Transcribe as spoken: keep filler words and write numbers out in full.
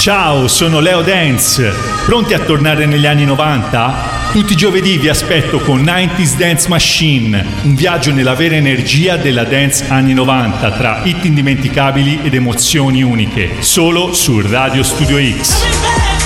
Ciao, sono Leo Dance. Pronti a tornare negli anni novanta? Tutti i giovedì vi aspetto con nineties Dance Machine, un viaggio nella vera energia della dance anni novanta tra hit indimenticabili ed emozioni uniche, solo su Radio Studio X.